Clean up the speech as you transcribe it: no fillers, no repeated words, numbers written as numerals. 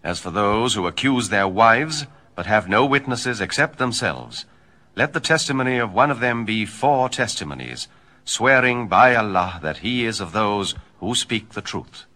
As for those who accuse their wives, but have no witnesses except themselves, let the testimony of one of them be 4 testimonies, swearing by Allah that he is of those who speak the truth.